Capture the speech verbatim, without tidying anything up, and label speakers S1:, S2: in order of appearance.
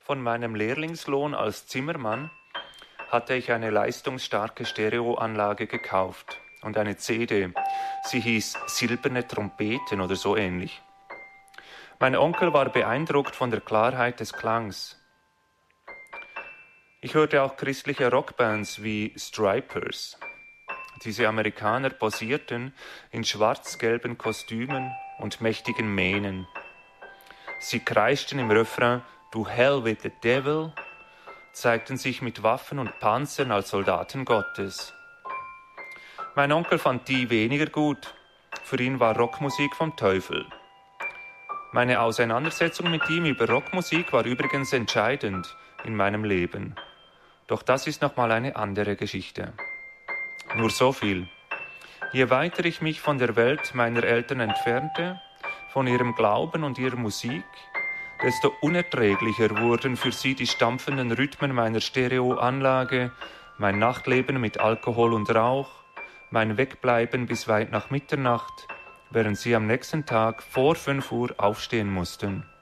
S1: Von meinem Lehrlingslohn als Zimmermann hatte ich eine leistungsstarke Stereoanlage gekauft und eine C D. Sie hieß Silberne Trompeten oder so ähnlich. Mein Onkel war beeindruckt von der Klarheit des Klangs. Ich hörte auch christliche Rockbands wie Stripers. Diese Amerikaner posierten in schwarz-gelben Kostümen und mächtigen Mähnen. Sie kreischten im Refrain "To hell with the devil", zeigten sich mit Waffen und Panzern als Soldaten Gottes. Mein Onkel fand die weniger gut. Für ihn war Rockmusik vom Teufel. Meine Auseinandersetzung mit ihm über Rockmusik war übrigens entscheidend in meinem Leben. Doch das ist nochmal eine andere Geschichte. Nur so viel. Je weiter ich mich von der Welt meiner Eltern entfernte, von ihrem Glauben und ihrer Musik, desto unerträglicher wurden für sie die stampfenden Rhythmen meiner Stereoanlage, mein Nachtleben mit Alkohol und Rauch, mein Wegbleiben bis weit nach Mitternacht, während sie am nächsten Tag vor fünf Uhr aufstehen mussten.